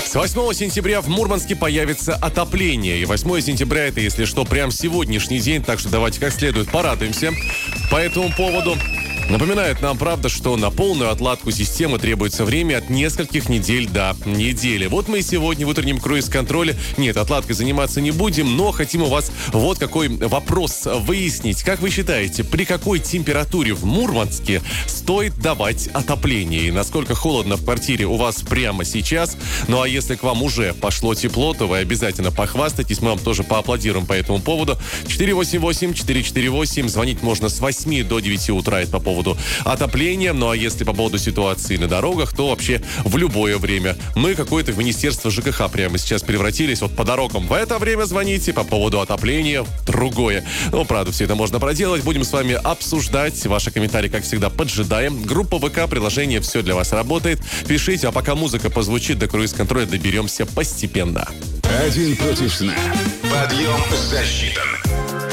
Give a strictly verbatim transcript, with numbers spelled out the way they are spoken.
С восьмого сентября в Мурманске появится отопление. И восьмое сентября это, если что, прям сегодняшний день. Так что давайте как следует порадуемся по этому поводу. Напоминает нам, правда, что на полную отладку системы требуется время от нескольких недель до недели. Вот мы и сегодня в утреннем круиз-контроле, нет, отладкой заниматься не будем, но хотим у вас вот какой вопрос выяснить. Как вы считаете, при какой температуре в Мурманске стоит давать отопление? И насколько холодно в квартире у вас прямо сейчас? Ну а если к вам уже пошло тепло, то вы обязательно похвастайтесь, мы вам тоже поаплодируем по этому поводу. четыре восемь восемь четыре четыре восемь, звонить можно с восьми до девяти утра, это по поводу отопления. Ну а если по поводу ситуации на дорогах, то вообще в любое время. Мы какое-то в Министерство ЖКХ прямо сейчас превратились. Вот по дорогам в это время звоните, по поводу отопления в другое. Ну, правда, все это можно проделать. Будем с вами обсуждать. Ваши комментарии, как всегда, поджидаем. Группа ВК, приложение «Все для вас» работает. Пишите, а пока музыка позвучит, до круиз-контроля доберемся постепенно. Один против сна. Подъем засчитан.